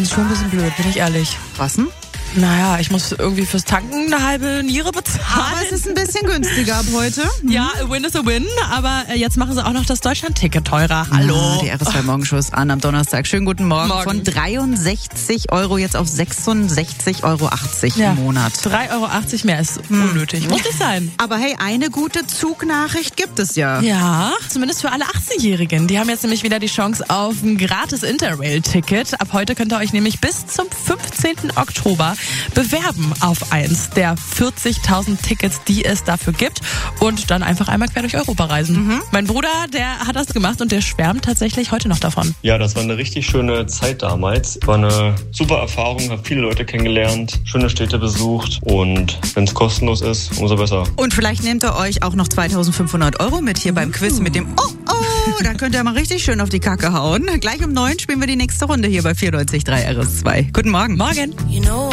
ist schon ein bisschen blöd, bin ich ehrlich. Was denn? Naja, ich muss irgendwie fürs Tanken eine halbe Niere bezahlen. Aber es ist ein bisschen günstiger ab heute. Ja, a win is a win. Aber jetzt machen sie auch noch das Deutschland-Ticket teurer. Hallo. Ja, die RS2 Morgenshow ist an am Donnerstag. Schönen guten Morgen. Morgen. Von 63 Euro jetzt auf 66,80 Euro im Monat. 3,80 Euro mehr ist unnötig. Muss nicht sein. Aber hey, eine gute Zugnachricht gibt es ja. Ja, zumindest für alle 18-Jährigen. Die haben jetzt nämlich wieder die Chance auf ein gratis Interrail-Ticket. Ab heute könnt ihr euch nämlich bis zum 15. Oktober bewerben auf eins der 40.000 Tickets, die es dafür gibt und dann einfach einmal quer durch Europa reisen. Mein Bruder, der hat das gemacht und der schwärmt tatsächlich heute noch davon. Ja, das war eine richtig schöne Zeit damals. War eine super Erfahrung, habe viele Leute kennengelernt, schöne Städte besucht und wenn es kostenlos ist, umso besser. Und vielleicht nehmt ihr euch auch noch 2.500 Euro mit hier beim Quiz mit dem da könnt ihr mal richtig schön auf die Kacke hauen. Gleich um 9 spielen wir die nächste Runde hier bei 94.3 RS2. Guten Morgen. Morgen.